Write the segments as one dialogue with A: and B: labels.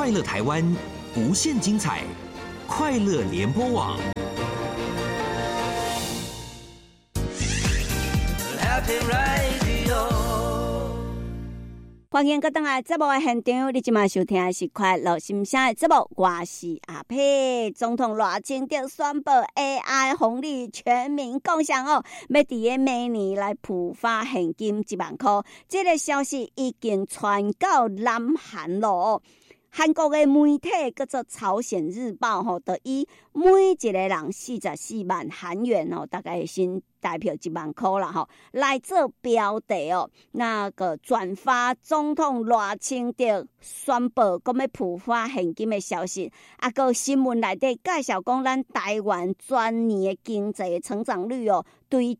A: 快乐台湾，无限精彩，快乐联播网。
B: 欢迎各位来节目的现场，你今晚收听的是快乐心声的节目，我是阿佩。总统赖清德宣布 AI 红利全民共享哦，要伫个明年来普发现金1万块。这个消息已经传到南韩咯。韩国的媒体叫做朝鲜日报吼，就以每一个人44万韩元哦，大概新台币1万块啦吼，来做标题哦。那个转发总统赖清德宣布讲要普发现金的消息，个新闻内底介绍讲，咱台湾全年的经济成长率哦，对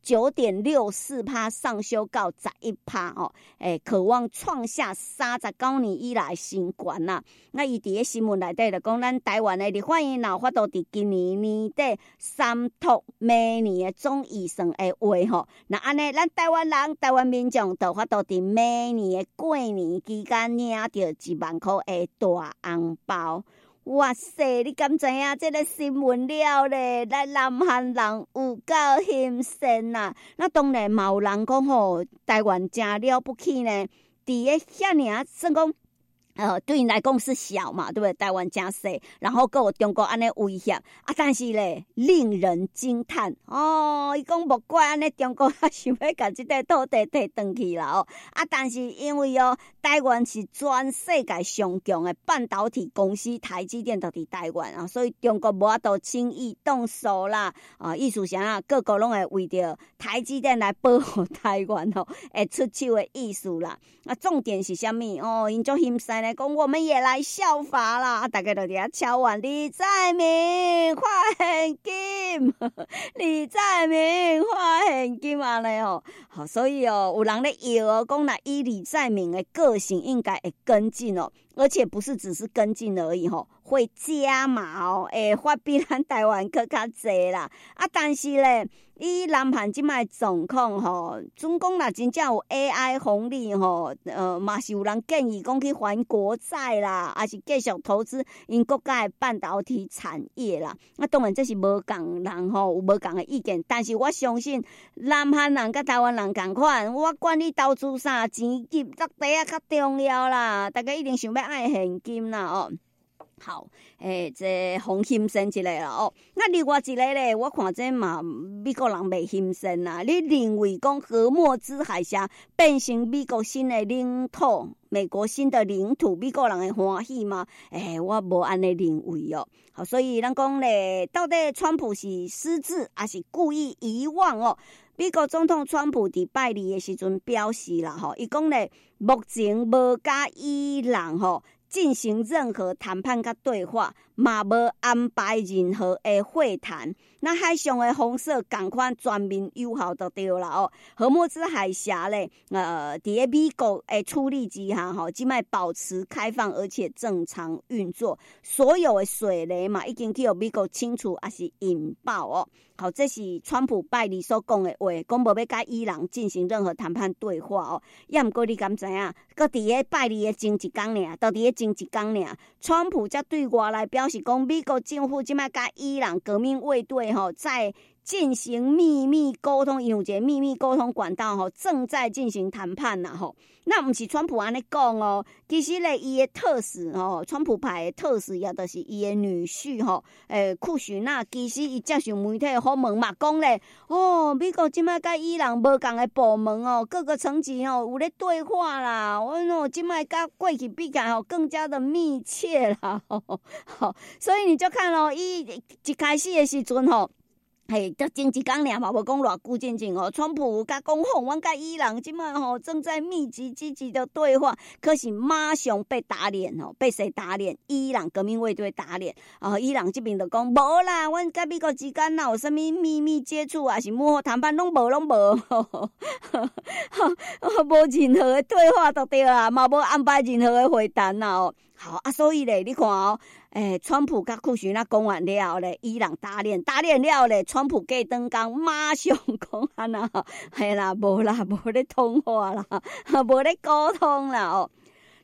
B: 9.64% 上修到 11% 哦，渴望创下39年以来新高啦。那伊伫个新闻内底就讲，咱台湾的立法院有法度伫今年年底3读明年的总预算的话吼，那安尼咱台湾人、台湾民众就法度伫明年的过年期间领到1万块的大红包。哇塞！你敢知影这个新闻了咧？咱南韩人有够兴盛呐！那当然嘛有人讲吼，台湾真了不起呢。伫个遐尔算讲。对你来讲是小嘛，对不对？台湾真小，然后跟有中国安尼威胁但是咧令人惊叹哦。伊讲无怪安尼中国想要把这块土地摕回去啦哦。但是因为台湾是全世界上强的半导体公司，台积电就伫台湾所以中国无法度轻易动手啦意思啥各国拢会为着台积电来保护台湾会出手的意思啦。重点是啥物因足兴奋的讲，我们也来效法啦大家就伫遐敲碗，李在明发现金李在明发现金安尼好，所以有人咧摇讲啦，以李在明的个性应该会跟进而且不是只是跟进而已会加码发比咱台湾更较济啦但是咧以南韩即摆状况总讲啦，真正有 AI 红利嘛是有人建议讲去还国债啦，还是继续投资因国家的半导体产业啦。当然这是无共人有无共的意见，但是我相信南韩人甲台湾人同款，我管你投资啥，钱金落地较重要啦，大家一定想要爱现金啦好，这红兴盛一个啦那另外一个咧，我看这嘛美国人袂兴盛啦。你认为讲荷默兹海峡变成美国新的领土，美国新的领土，美国人会欢喜吗？我无安尼认为好，所以咱讲咧，到底川普是失智还是故意遗忘美国总统川普伫拜二的时阵表示啦伊讲咧，目前无甲伊朗进行任何谈判甲对话，嘛无安排任何的会谈。那海上的红色同款全面友好就对啦荷默兹海峡咧，伫个美国的处理之下即摆保持开放而且正常运作，所有的水雷嘛已经去美国清除还是引爆好，这是川普拜二所讲的话，讲无要甲伊朗进行任何谈判对话也毋过你敢知影？搁伫个拜二的前一天尔，到伫个前一天尔，川普才对外来表示讲，美国政府即摆甲伊朗革命卫队在进行秘密沟通，有一个秘密沟通管道正在进行谈判啦那不是川普安尼讲其实咧伊的特使川普派的特使也就是伊的女婿库许纳，其实伊接受媒体的访问嘛讲咧美国即摆甲伊朗无共的部门各个层级有咧对话啦，我即摆甲过去比起来更加的密切啦好，所以你就看伊一开始的时阵就前一天尔嘛，无讲偌久前川普甲讲阮甲伊朗即摆正在密集积极的对话，可是马上被打脸被谁打脸？伊朗革命卫队打脸伊朗这边就讲无啦，阮甲美国之间哪有啥物秘密接触还是幕后谈判拢无无任何的对话就对啦，嘛无安排任何的会谈啦好所以咧，你看川普甲库许那讲完了咧，伊朗打脸了咧，川普过转工马上讲安啦，嘿啦，无啦，无咧通话啦，无咧沟通啦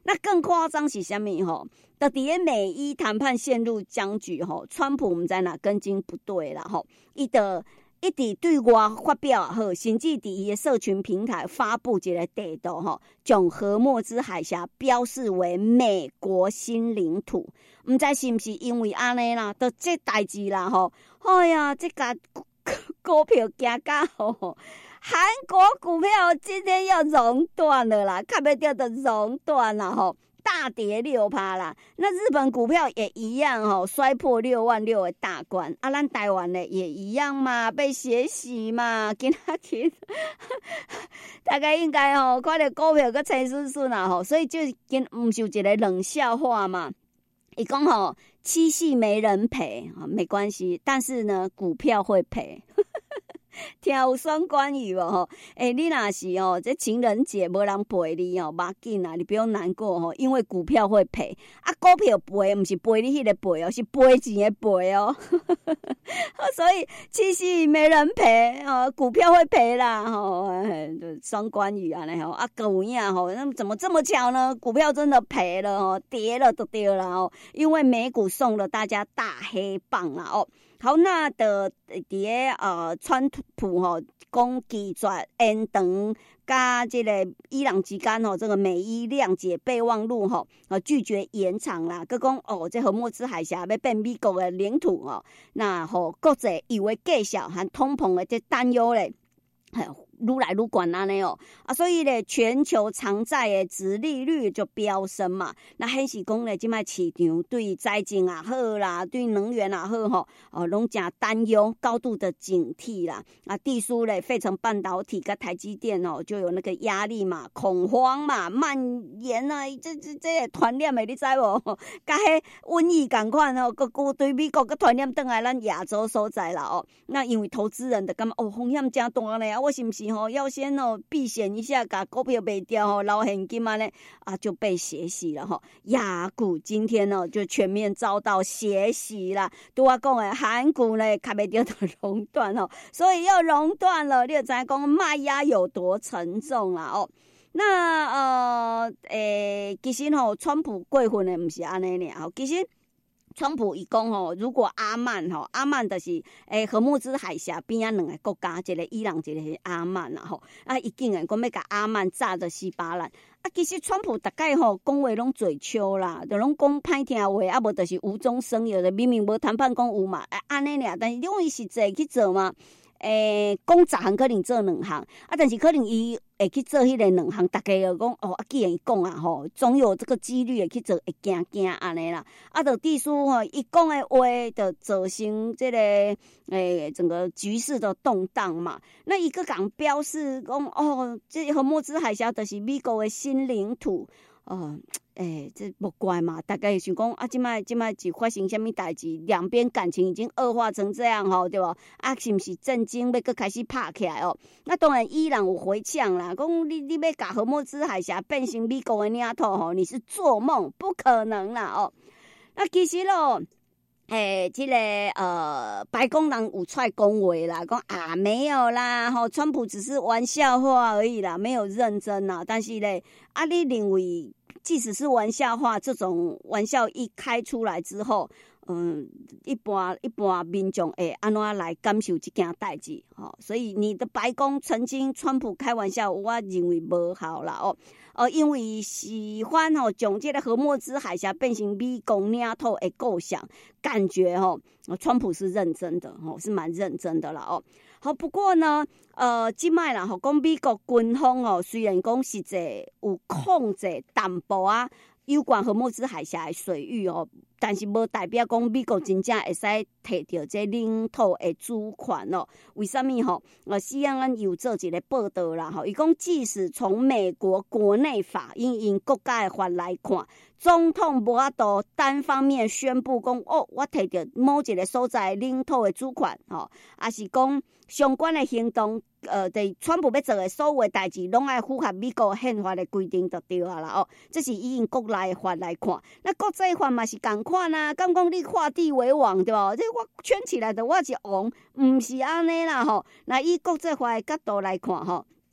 B: 那更夸张是什么吼？就伫咧美伊谈判陷入僵局吼，川普毋知哪根筋不对啦吼，伊就一直对外发表好，甚至伫伊的社群平台发布一个地图吼，将荷默兹海峡标示为美国新领土。毋知是毋是因为安尼啦，就这代志啦吼，哎呀，这个股票行甲吼。韩国股票今天要熔断了啦，看不到的熔断了吼，大跌6%啦。那日本股票也一样吼，摔破66000的大关。啊，咱台湾的也一样嘛，被血洗嘛。今仔日大概应该吼，看到股票个陈顺顺啊吼，所以就毋是有一个冷笑话嘛。伊讲吼，七夕没人陪啊，没关系，但是呢，股票会赔。听有双关语无吼？你若是哦，这情人节无人陪你哦，别紧啊，你不用难过吼，因为股票会赔啊，股票赔不是赔你迄个赔哦，是赔钱的赔哦。所以七夕没人赔哦，股票会赔啦吼，双关语啊吼啊，狗样吼，那怎么这么巧呢？股票真的赔了哦，跌了都跌了哦，因为美股送了大家大黑棒啊哦。好，那的川普吼讲拒绝延长甲这个伊朗之间吼这个美伊谅解备忘录吼，拒绝延长啦。佮讲哦，这荷默兹海峡要变美国的领土哦，那吼国际以为计小和通膨的这担忧咧。愈来愈悬安尼哦，所以咧，全球长债的殖利率就飙升嘛。那显示讲咧，即摆市场对财政也好啦，对能源也好吼，拢真担忧，高度的警惕啦。地书咧，费城半导体跟台积电哦，就有那个压力嘛，恐慌嘛，蔓延啊，这传染的你知无？甲迄瘟疫共款哦，个对美国个传染转来咱亚洲所在啦哦。那因为投资人就感觉哦，风险真大咧，我是不是要先避险一下，把股票卖掉捞现金啊就被血洗了哈。亚股今天就全面遭到血洗啦。对我讲的韩股呢，看不到的熔断所以要熔断了，你就知道讲卖压有多沉重啦哦。那其实川普过分的不是安尼尔其实。川普伊讲如果阿曼就是荷默兹海峡边啊两个国家，一个伊朗，一个是阿曼啦伊竟然讲要甲阿曼炸得稀巴烂其实川普大概讲话拢嘴秋啦，就拢讲歹听话，无就是无中生有的，明明无谈判讲有嘛，安尼尔，但是因为实际去做嘛。讲10项可能做2项但是可能伊会去做迄个2项，大家就讲既然伊讲总有这个几率会去做，会惊安尼啦。就地书伊讲的话，就造成这个整个局势的动荡嘛。那一个港标示讲这荷默兹海峡就是美国的新领土这不怪嘛？大概想讲现在是发生什么代志？两边感情已经恶化成这样对吧？是不是震惊要开始拍起来那当然伊朗有回呛啦，讲你要把荷默兹海峡变成美国的领土你是做梦，不可能啦那其实这个白宫人有出来讲话啦，讲没有啦川普只是玩笑话而已啦，没有认真啦。但是咧你认为即使是玩笑话，这种玩笑一开出来之后，一般民众会安怎来感受这件代志所以你的白宫曾经川普开玩笑，我认为无效啦因为喜欢将这个荷默兹海峡变成美国领土的构想，感觉川普是认真的是蛮认真的啦好，不过呢这摆啦讲美国军方虽然讲实际有控制淡薄有关荷默兹海峡的水域但是无代表讲美国真正会使摕到这领土的主权为什么CNN 有做一个报道啦伊讲即使从美国国内法因国家的法来看，总统无法度单方面宣布讲我摕到某一个所在领土的主权还是讲相关的行动对川普要做的所有代志，拢爱符合美国宪法的规定就对啦这是以国内的法来看，那国际法嘛是同款敢讲你画地为王对吧？这我圈起来的我是王，不是安尼啦那以国际法的角度来看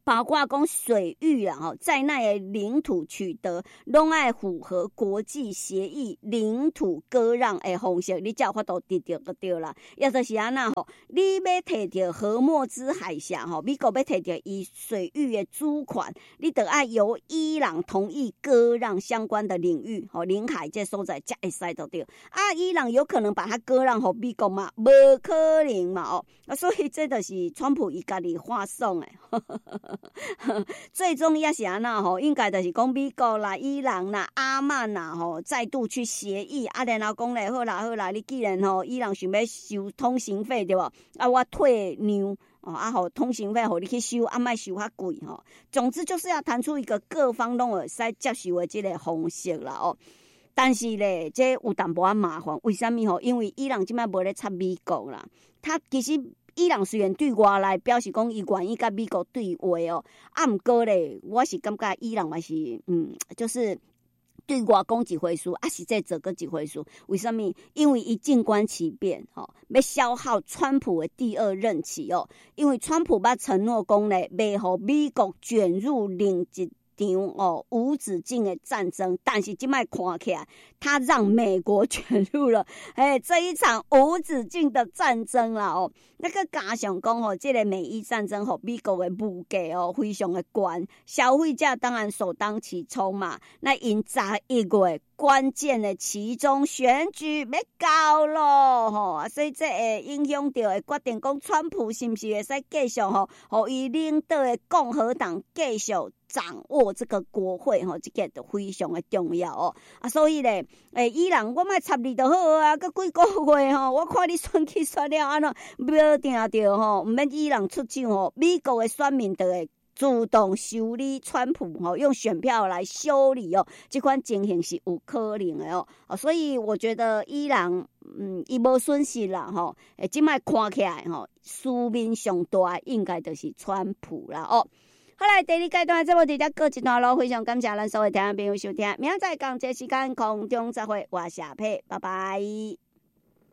B: 包括讲水域啊，在内的领土取得，拢爱符合国际协议领土割让的方式，你才有法度得到就对啦。也就是安那吼，你要摕到荷默兹海峡吼，美国要摕到伊水域的主权，你得爱由伊朗同意割让相关的领域吼，领海这所在才会使就对。啊，伊朗有可能把它割让给美国嘛？无可能嘛哦。所以这就是川普伊家己画送的。最终也是安那吼，应该就是讲美国啦、伊朗啦、阿曼啦吼，再度去协议啊，然后讲咧，好啦，你既然吼伊朗想要收通行费对无？啊，我退让啊，好通行费，互你去收，啊，莫收较贵吼。总之就是要谈出一个各方拢会使接受的这个方式啦哦。但是咧，这有淡薄仔麻烦，为什么吼？因为伊朗即摆无咧插美国啦，他其实。伊朗虽然对外来表示讲伊愿意甲美国对话哦，啊，毋过咧，我是感觉伊朗嘛是，就是对外讲一回事，啊，实际做个一回事。为什么？因为伊静观其变，要消耗川普的第二任期哦。因为川普捌承诺讲咧，袂互美国卷入另一场无止境的战争，但是现在看起来，他让美国卷入了这一场无止境的战争啦哦。那个加上讲这个美伊战争美国的物价非常的高，消费者当然首当其冲嘛。那因11月关键的其中选举要到咯所以这会影响到会决定讲川普是不是会使继续互伊领导的共和党继续掌握这个国会这个就非常的重要所以咧伊朗我莫插你就好啊，搁几个月我看你选举选了安怎标定着毋免伊朗出手美国的选民就会主动修理川普用选票来修理这款情形是有可能的所以我觉得伊朗伊无损失啦现在看起来输面上大应该就是川普啦好来，第二阶段的节目直接告一段落，非常感谢咱所有听众朋友收听，明仔载同一时间空中再会，我是阿佩，拜拜。